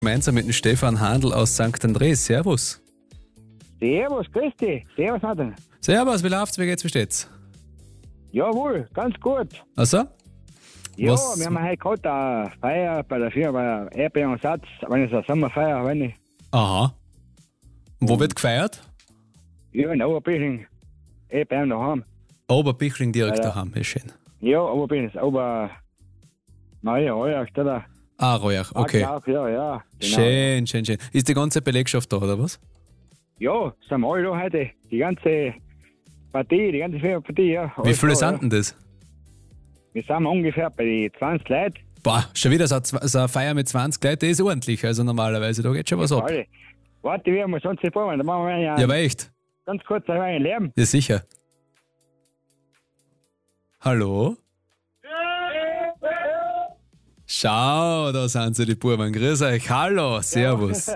Gemeinsam mit dem Stefan Handl aus St. Andres. Servus. Servus, grüß dich. Servus, Nathan. Servus, wie läuft's? Wie geht's? Wie steht's? Jawohl, ganz gut. Also? Ja, Was- wir haben heute gerade eine Feier bei der Firma, bei der Erdbeeren und Satz. Wenn es eine Sommerfeier, wenn ich. Aha. Und wo wird gefeiert? Ja, in Oberbichling. Erdbeeren daheim. Oberbichling direkt Ja. daheim, ist schön. Ja, Oberbichling, Maria, Heuer, oder? Ah, Reuach, okay. Ja, ja. Genau. Schön, schön, schön. Ist die ganze Belegschaft da, oder was? Ja, sind wir alle da heute. Die ganze Partie, die ganze Firma-Partie, ja. Wie Alles viele da, sind denn das? Ja. Wir sind ungefähr bei den 20 Leuten. Boah, schon wieder so eine Feier mit 20 Leuten, das ist ordentlich. Also normalerweise, da geht schon was ab. Alle. Warte, wir haben sonst nicht brauchen. Da machen wir ja Ja, aber echt? ganz kurz einen Lärm. Ja, sicher. Hallo? Schau, da sind sie, die Buben. Grüß euch. Hallo, servus.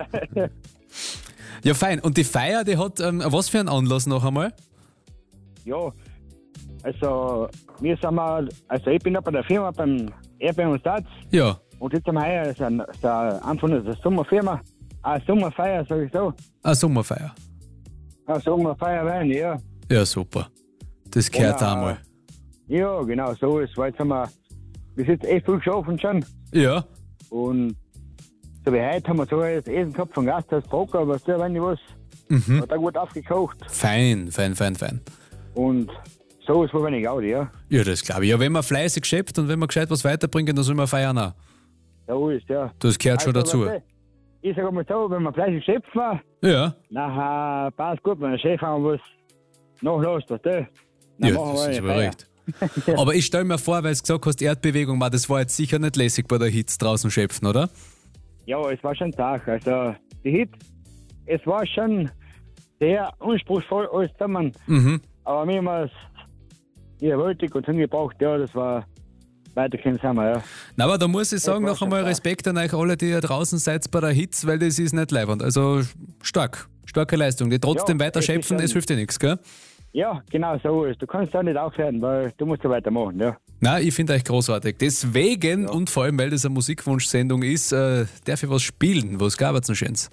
Ja, fein. Und die Feier, die hat was für einen Anlass noch einmal? Ja, also wir sind mal, also ich bin da bei der Firma beim Erdbeeren und Satz Ja. und jetzt haben wir heuer so Anfang der Sommerfirma, eine Sommerfeier, sag ich so. Eine Sommerfeier. Eine Sommerfeier werden, ja. Ja, super. Das gehört Und, einmal. Ja, genau, so ist, weil jetzt haben wir bis jetzt viel geschafft schon Ja. und so wie heute haben wir so das Essen gehabt von Gasthaus Broker, aber so wenn ich was, hat er gut aufgekocht Fein, fein, fein, fein. und so ist wohl wenig Gaudi, ja. Ja, das glaube ich. Ja, wenn man fleißig schöpft und wenn man gescheit was weiterbringen, dann soll man feiern auch. So ist, ja. Das gehört schon dazu. weißt du, ich sag mal so, wenn wir fleißig schöpfen, Ja. nachher passt gut, wenn der Chef haben was nachlässt, weißt du? Dann Ja, machen wir das ist eine aber Feier. recht. Aber ich stelle mir vor, weil du gesagt hast, Erdbewegung, das war jetzt sicher nicht lässig bei der Hitze draußen schöpfen, oder? Ja, es war schon Tag. Also, die Hit, es war schon sehr anspruchsvoll alles zusammen. Aber wir haben es überwältigt und hingebracht, ja, das war weiterkommen sind wir, ja. Na, aber da muss ich sagen, war noch schon einmal stark. Respekt an euch alle, die ihr draußen seid bei der Hitze, weil das ist nicht leibend. Also stark, starke Leistung. Die trotzdem Ja, weiter es ist schöpfen, schon- es hilft dir nichts, gell? Ja, genau so ist. Du kannst da nicht aufhören, weil du musst ja weitermachen, ja. Na, ich finde euch großartig. Deswegen und vor allem, weil das eine Musikwunschsendung ist, darf ich was spielen. Was gab es noch Schönes?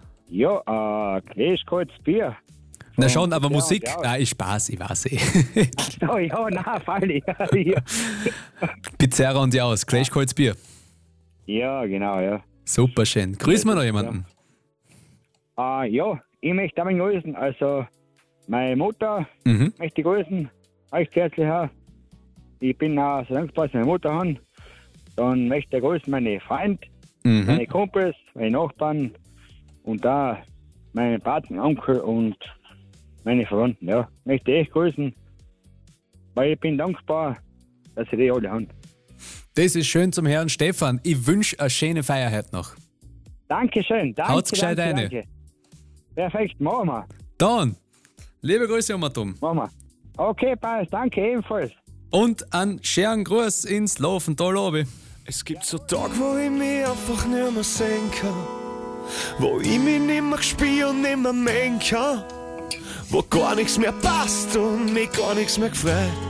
Ja, Gläsch kaltes Bier. Na schon, aber ja, Musik, ja. ah, ist Spaß, ich weiß eh. Oh ja, nein, freilich. Ja. Pizzeria und Jaus, gleich kaltes Bier. Ja, genau, ja. Super schön. Grüßen wir noch jemanden? Ja, ich möchte damit grüßen. Also, meine Mutter möchte ich grüßen. Recht herzlich auch. Ich bin auch so dankbar, dass ich meine Mutter habe. Dann möchte ich grüßen meine Freunde, meine Kumpels, meine Nachbarn und da meine Paten, Onkel und meine Verwandten. Ja, möchte ich echt grüßen, weil ich bin dankbar, dass ich die alle habe. Das ist schön zum Herrn Stefan. Ich wünsche eine schöne Feier heute noch. Dankeschön, danke. Haut's gescheit danke, rein. danke. Perfekt, machen wir. Dann, liebe Grüße, Omatum. Machen wir. Okay, passt, danke ebenfalls. Und einen schönen Gruß ins Laufental oben. Es gibt so Tage, wo ich mich einfach nicht mehr sehen kann. Wo ich mich nicht mehr spüre und nicht mehr mengen kann. Wo gar nichts mehr passt und mich gar nichts mehr gefreut.